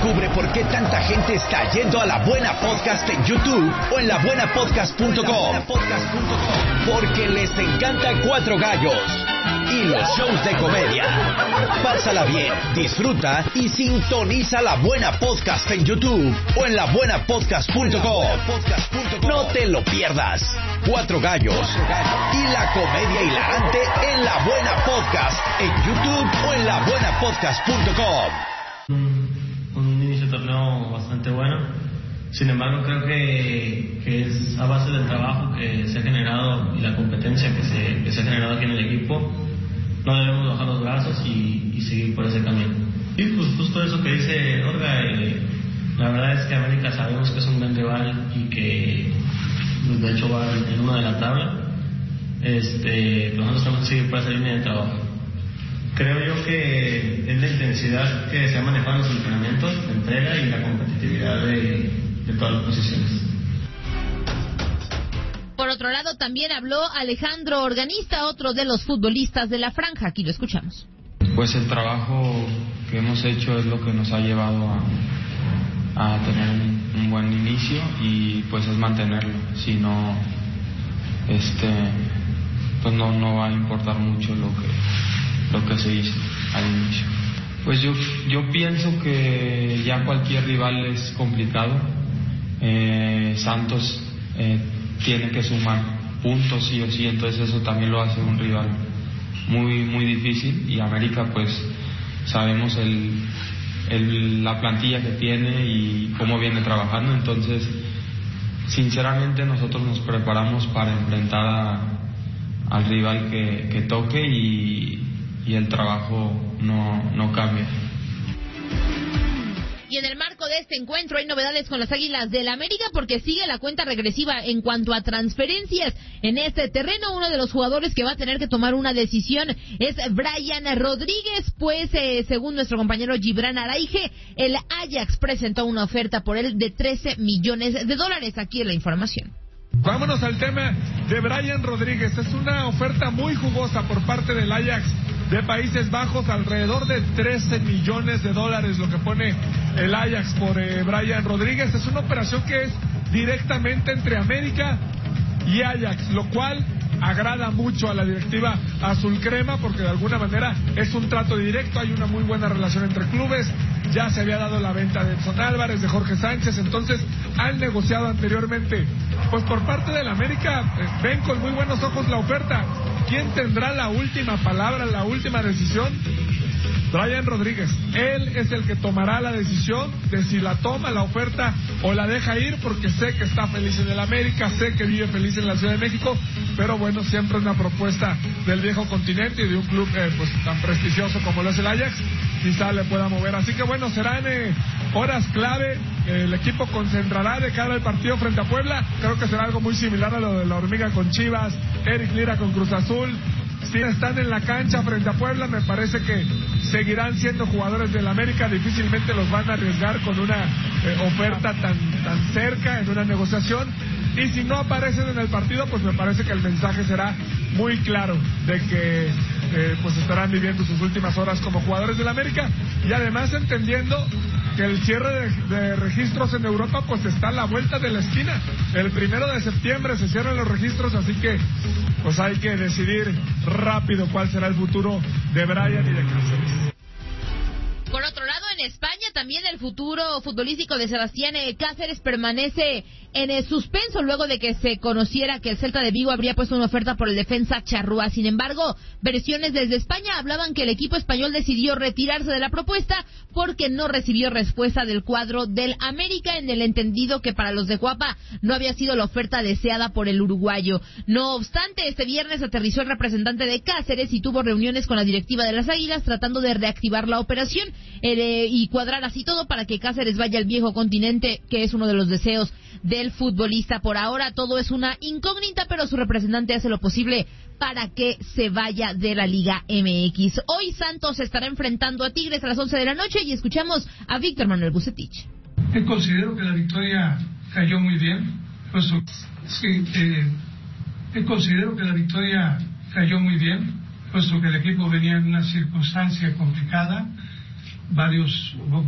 Descubre por qué tanta gente está yendo a La Buena Podcast en YouTube o en labuenapodcast.com. Porque les encanta Cuatro Gallos y los shows de comedia. Pásala bien, disfruta y sintoniza La Buena Podcast en YouTube o en labuenapodcast.com. No te lo pierdas. Cuatro Gallos y la comedia hilarante en La Buena Podcast en YouTube o en labuenapodcast.com. Un inicio de torneo bastante bueno. Sin embargo, creo que es a base del trabajo que se ha generado y la competencia que se ha generado aquí en el equipo. No debemos bajar los brazos y seguir por ese camino. Y pues justo eso que dice Orga, la verdad es que América sabemos que es un gran rival y que pues, de hecho va en una de la tabla. Nosotros tenemos que seguir por esa línea de trabajo. Creo yo que es la intensidad que se ha manejado en los entrenamientos, la entrega y la competitividad de todas las posiciones. Por otro lado, también habló Alejandro Organista, otro de los futbolistas de la franja. Aquí lo escuchamos. Pues el trabajo que hemos hecho es lo que nos ha llevado a tener un buen inicio y pues es mantenerlo. Si no, pues no va a importar mucho lo que se hizo al inicio. Pues yo pienso que ya cualquier rival es complicado. Santos tiene que sumar puntos sí o sí, entonces eso también lo hace un rival muy muy difícil, y América pues sabemos la plantilla que tiene y cómo viene trabajando, entonces sinceramente nosotros nos preparamos para enfrentar al rival que toque y el trabajo no cambia. Y en el marco de este encuentro hay novedades con las Águilas del América porque sigue la cuenta regresiva en cuanto a transferencias en este terreno. Uno de los jugadores que va a tener que tomar una decisión es Brian Rodríguez, pues según nuestro compañero Gibran Araige, el Ajax presentó una oferta por él de $13 millones. Aquí es la información. Vámonos al tema de Brian Rodríguez. Es una oferta muy jugosa por parte del Ajax de Países Bajos, alrededor de $13 millones lo que pone el Ajax por Brian Rodríguez. Es una operación que es directamente entre América y Ajax, lo cual agrada mucho a la directiva azul crema porque de alguna manera es un trato directo, hay una muy buena relación entre clubes, ya se había dado la venta de Edson Álvarez, de Jorge Sánchez, entonces han negociado anteriormente. Pues por parte del América ven con muy buenos ojos la oferta. ¿Quién tendrá la última palabra, la última decisión? Brian Rodríguez. Él es el que tomará la decisión de si la toma la oferta o la deja ir, porque sé que está feliz en el América, sé que vive feliz en la Ciudad de México, pero bueno, siempre una propuesta del viejo continente y de un club pues tan prestigioso como lo es el Ajax, quizá le pueda mover. Así que bueno, serán horas clave. El equipo concentrará de cara al partido frente a Puebla. Creo que será algo muy similar a lo de la Hormiga con Chivas, Eric Lira con Cruz Azul. Si están en la cancha frente a Puebla, me parece que seguirán siendo jugadores del América, difícilmente los van a arriesgar con una oferta tan cerca en una negociación, y si no aparecen en el partido, pues me parece que el mensaje será muy claro de que pues estarán viviendo sus últimas horas como jugadores del América, y además entendiendo que el cierre de registros en Europa pues está a la vuelta de la esquina. El 1 de septiembre se cierran los registros, así que pues hay que decidir rápido cuál será el futuro de Brian y de Cáceres. Por otro lado, en España también el futuro futbolístico de Sebastián Cáceres permanece en suspenso luego de que se conociera que el Celta de Vigo habría puesto una oferta por el defensa Charrúa. Sin embargo, versiones desde España hablaban que el equipo español decidió retirarse de la propuesta porque no recibió respuesta del cuadro del América, en el entendido que para los de Cuapa no había sido la oferta deseada por el uruguayo. No obstante, este viernes aterrizó el representante de Cáceres y tuvo reuniones con la directiva de las Águilas tratando de reactivar la operación y cuadrar así todo para que Cáceres vaya al viejo continente, que es uno de los deseos del futbolista. Por ahora todo es una incógnita, pero su representante hace lo posible para que se vaya de la Liga MX. Hoy Santos estará enfrentando a Tigres a las 11 de la noche y escuchamos a Víctor Manuel Bucetich. Considero que la victoria cayó muy bien. Considero que la victoria cayó muy bien, puesto que el equipo venía en una circunstancia complicada.